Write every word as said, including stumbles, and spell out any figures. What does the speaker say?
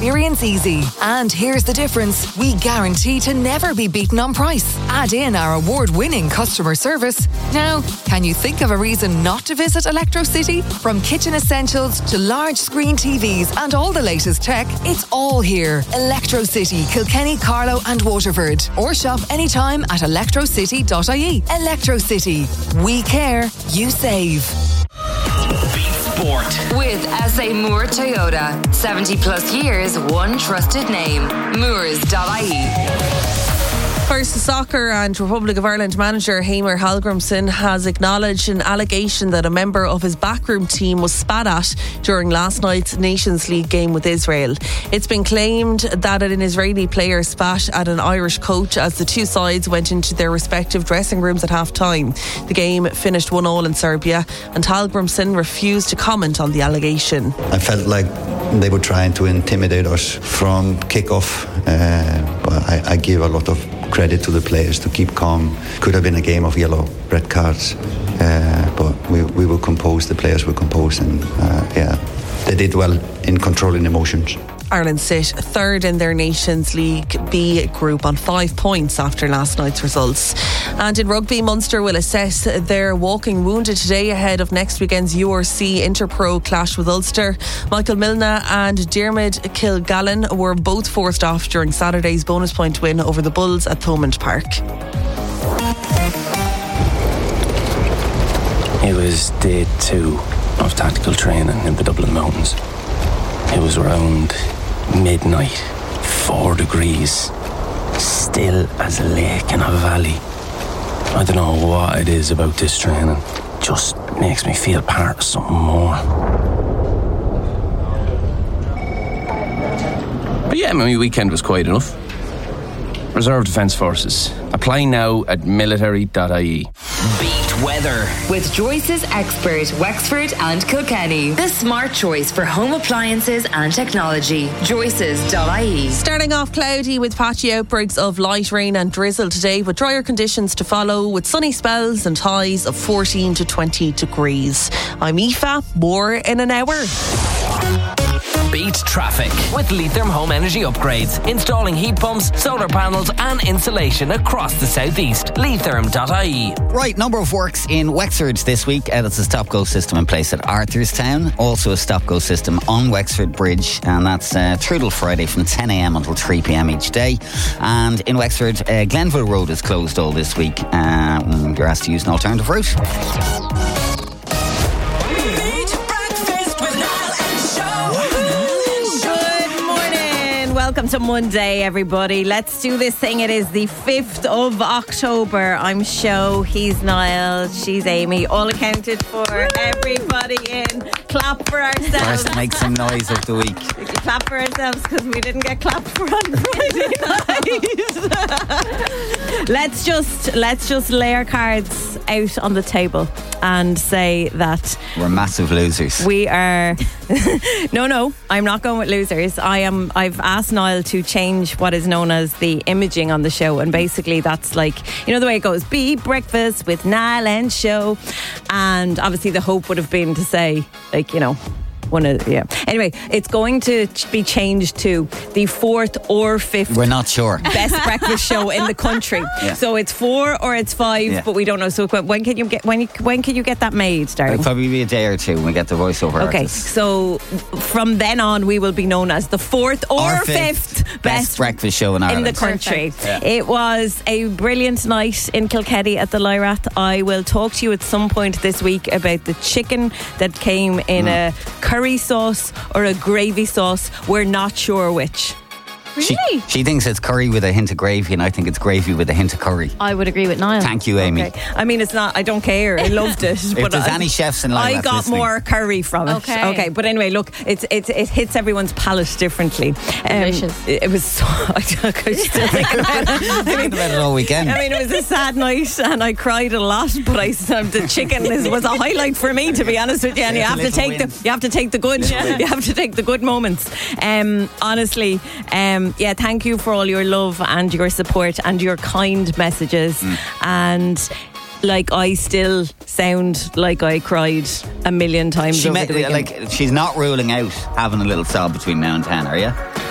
experience easy. And here's the difference. We guarantee to never be beaten on price. Add in our award-winning customer service. Now, can you think of a reason not to visit Electro City? From kitchen essentials to large screen T Vs and all the latest tech, it's all here. Electro City, Kilkenny, Carlow and Waterford. Or shop anytime at electro city dot I E. Electro City. We care, you save. Beat Sport with S A Moore Toyota. seventy plus years, one trusted name. Moores dot I E. First to soccer, and Republic of Ireland manager Heimir Hallgrímsson has acknowledged an allegation that a member of his backroom team was spat at during last night's Nations League game with Israel. It's been claimed that an Israeli player spat at an Irish coach as the two sides went into their respective dressing rooms at half-time. The game finished one all in Serbia, and Hallgrímsson refused to comment on the allegation. I felt like they were trying to intimidate us from kick-off, uh, but I, I give a lot of credit to the players to keep calm. Could have been a game of yellow, red cards, uh, but we, we were composed, the players were composed, and uh, yeah, they did well in controlling emotions. Ireland sit third in their Nations League B group on five points after last night's results. And in rugby, Munster will assess their walking wounded today ahead of next weekend's U R C Interpro clash with Ulster. Michael Milner and Diarmuid Kilgallen were both forced off during Saturday's bonus point win over the Bulls at Thomond Park. It was day two of tactical training in the Dublin Mountains. It was around midnight, four degrees, still as a lake in a valley. I don't know what it is about this training, just makes me feel part of something more. But yeah, my weekend was quiet enough. Reserve Defence Forces. Apply now at military dot I E. Beat weather with Joyce's expert Wexford and Kilkenny. The smart choice for home appliances and technology. Joyce's dot I E. Starting off cloudy with patchy outbreaks of light rain and drizzle today, with drier conditions to follow with sunny spells and highs of fourteen to twenty degrees. I'm Aoife. More in an hour. Beat traffic with Leitrim Home Energy Upgrades. Installing heat pumps, solar panels and insulation across the southeast. Leitrim dot I E. Right, number of works in Wexford this week. Uh, that's a stop-go system in place at Arthurstown. Also a stop-go system on Wexford Bridge, and that's uh, through till Friday from ten a.m. until three p.m. each day. And in Wexford, uh, Glenville Road is closed all this week. Uh, you're asked to use an alternative route. Welcome to Monday, everybody. Let's do this thing. It is the fifth of October. I'm Sho, he's Niall, she's Amy. All accounted for. Everybody in. Clap for ourselves. First, make some noise of the week. We can clap for ourselves because we didn't get clapped for on Friday night. let's just let's just lay our cards out on the table and say that we're massive losers. We are. no, no, I'm not going with losers. I am. I've asked Niall to change what is known as the imaging on the show, and basically that's like, you know, the way it goes: be breakfast with Niall and Sho. And obviously the hope would have been to say, like, you know, one of yeah. Anyway, it's going to be changed to the fourth or fifth. We're not sure. Best breakfast show in the country. Yeah. So it's four or it's five, yeah. But we don't know. So when can you get when you, when can you get that made, darling? It'll probably be a day or two when we get the voiceover. Okay, artists. So from then on, we will be known as the fourth or, or fifth, fifth best, best breakfast show in Ireland in the country. Yeah. It was a brilliant night in Kilkenny at the Lyrath. I will talk to you at some point this week about the chicken that came in mm. a curry sauce or a gravy sauce. We're not sure which. Really? She, she thinks it's curry with a hint of gravy, and I think it's gravy with a hint of curry. I would agree with Niall. Thank you, Amy. Okay. I mean, it's not, I don't care. I loved it. If but there's I, any chefs in Lyrath I got listening. more curry from it. Okay. Okay. But anyway, look, it's, it's, it hits everyone's palate differently. Um, Delicious. It, it was so. I could still think about it. I mean, think about it all weekend. I mean, it was a sad night, and I cried a lot. But I, the chicken is, was a highlight for me, to be honest with you. And you have to take the, you have to take the good. Yeah. You have to take the good moments. Um, honestly, um, yeah. Thank you for all your love and your support and your kind messages. Mm. And like, I still sound like I cried a million times she over met, the weekend. Like, she's not ruling out having a little sob between now and ten, are you?